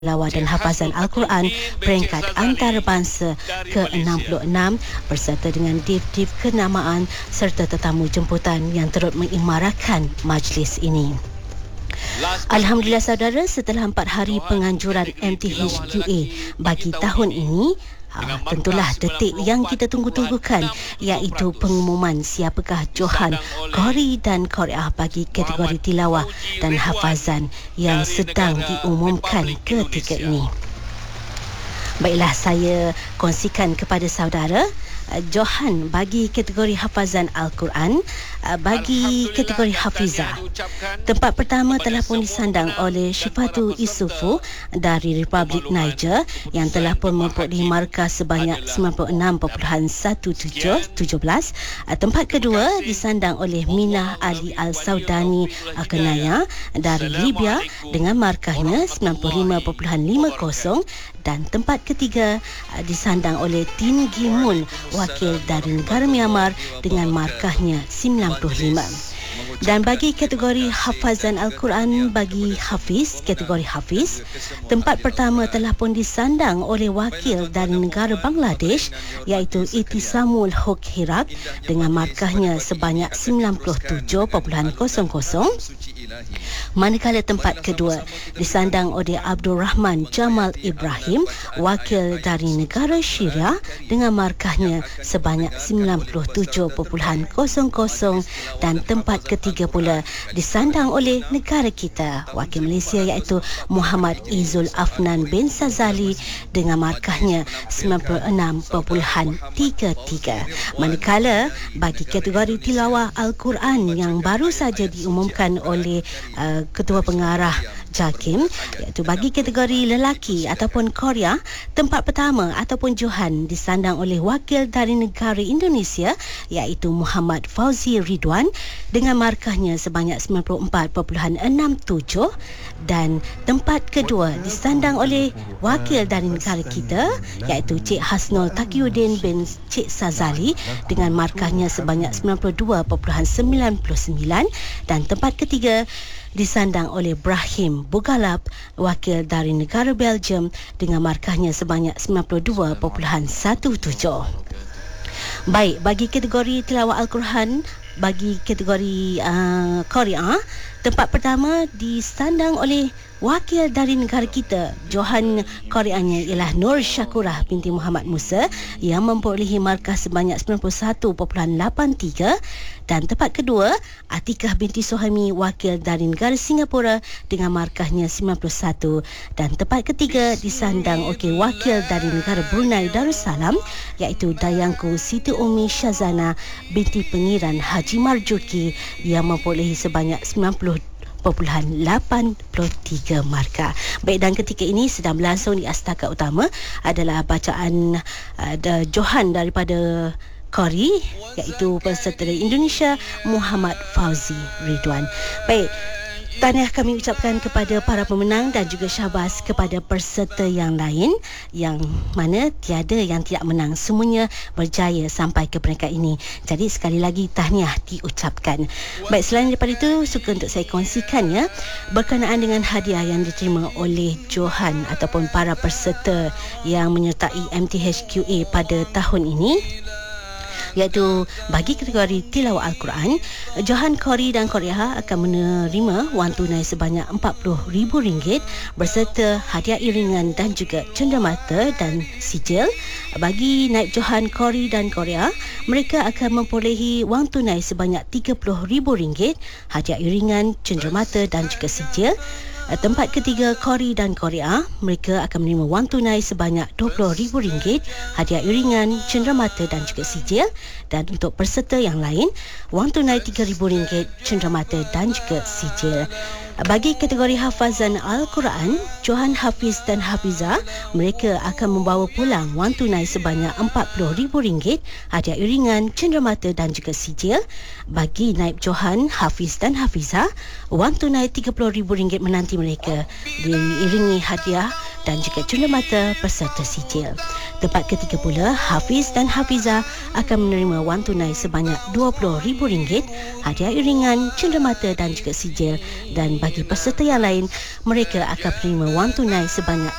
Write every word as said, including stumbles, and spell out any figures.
tilawah dan hafazan Al-Quran peringkat antarabangsa ke enam puluh enam berserta dengan div-div kenamaan serta tetamu jemputan yang turut mengimarahkan majlis ini. Alhamdulillah saudara, setelah empat hari penganjuran M T H Q A bagi tahun ini, Ha, tentulah detik yang kita tunggu-tunggukan, iaitu pengumuman siapakah Johan, Qari dan Qari'ah bagi kategori tilawah dan hafazan yang sedang diumumkan ketika ini. Baiklah, saya kongsikan kepada saudara Johan bagi kategori hafazan Al-Quran, bagi kategori hafizah. Tempat pertama telah pun disandang oleh Syifatu Isufu dari Republik Niger yang telah pun mempunyai markah sebanyak sembilan puluh enam perpuluhan satu tujuh. Tempat kedua disandang oleh Minah Ali Al-Saudani Akenaya dari Libya dengan markahnya sembilan puluh lima perpuluhan lima kosong, dan tempat ketiga disandang oleh Tin Gimun, wakil dari negara Myanmar dengan markahnya sembilan puluh lima. Dan bagi kategori hafazan Al-Quran bagi Hafiz, kategori Hafiz, tempat pertama telah pun disandang oleh wakil dari negara Bangladesh iaitu Itisamul Huk Hirak dengan markahnya sebanyak sembilan puluh tujuh perpuluhan kosong. Manakala tempat kedua disandang oleh Abdul Rahman Jamal Ibrahim, wakil dari negara Syria dengan markahnya sebanyak sembilan puluh tujuh perpuluhan kosong, dan tempat ketiga pula disandang oleh negara kita, wakil Malaysia iaitu Muhammad Izul Afnan bin Sazali dengan markahnya sembilan puluh enam perpuluhan tiga tiga. Manakala bagi kategori tilawah Al-Quran yang baru saja diumumkan oleh uh, Ketua Pengarah JAKIM, iaitu bagi kategori lelaki ataupun Korea, tempat pertama ataupun Johan disandang oleh wakil dari negara Indonesia iaitu Muhammad Fauzi Ridwan dengan markahnya sebanyak sembilan puluh empat perpuluhan enam tujuh, dan tempat kedua disandang oleh wakil dari negara kita iaitu Cik Hasnul Taqiyuddin bin Cik Sazali dengan markahnya sebanyak sembilan puluh dua perpuluhan sembilan sembilan, dan tempat ketiga disandang oleh Brahim Bugalap, wakil dari negara Belgium dengan markahnya sebanyak sembilan puluh dua perpuluhan satu tujuh. Baik, bagi kategori tilawah Al-Quran bagi kategori uh, Qari'ah, tempat pertama disandang oleh wakil dari negara kita. Johan Qari'ahnya ialah Nur Syakurah binti Muhammad Musa yang memperolehi markah sebanyak sembilan puluh satu perpuluhan lapan tiga, dan tempat kedua Atikah binti Suhaimi, wakil dari negara Singapura dengan markahnya sembilan puluh satu, dan tempat ketiga disandang oleh wakil dari negara Brunei Darussalam iaitu Dayangku Siti Umi Syazana binti Pengiran Haji Marjuki yang memperolehi sebanyak sembilan puluh perpuluhan lapan puluh tiga markah. Baik, dan ketika ini sedang berlangsung di Astaka Utama adalah bacaan uh, Johan daripada Qari, iaitu peserta dari Indonesia Muhammad Fauzi Ridwan. Baik, tahniah kami ucapkan kepada para pemenang dan juga syabas kepada peserta yang lain yang mana tiada yang tidak menang, semuanya berjaya sampai ke peringkat ini. Jadi sekali lagi tahniah diucapkan. Baik, selain daripada itu, suka untuk saya kongsikan ya, berkenaan dengan hadiah yang diterima oleh Johan ataupun para peserta yang menyertai M T H Q A pada tahun ini, iaitu bagi kategori tilawah Al-Quran, Johan, Qari dan Qari'ah akan menerima wang tunai sebanyak empat puluh ribu ringgit berserta hadiah iringan dan juga cenderamata dan sijil. Bagi naib Johan, Qari dan Qari'ah, mereka akan memperolehi wang tunai sebanyak tiga puluh ribu ringgit, hadiah iringan, cenderamata dan juga sijil. Tempat ketiga Qari dan Qari'ah, mereka akan menerima wang tunai sebanyak dua puluh ribu ringgit, hadiah iringan, cenderamata dan juga sijil. Dan untuk peserta yang lain, wang tunai tiga ribu ringgit, cenderamata dan juga sijil. Bagi kategori hafazan Al-Quran, Johan Hafiz dan Hafizah, mereka akan membawa pulang wang tunai sebanyak empat puluh ribu ringgit, hadiah iringan, cenderamata dan juga sijil. Bagi naib Johan, Hafiz dan Hafizah, wang tunai tiga puluh ribu ringgit menanti mereka, diiringi hadiah dan juga cenderamata peserta sijil. Tempat ketiga pula, Hafiz dan Hafizah akan menerima wang tunai sebanyak dua puluh ribu ringgit, hadiah iringan, cenderamata dan juga sijil, dan bagi peserta yang lain, mereka akan menerima wang tunai sebanyak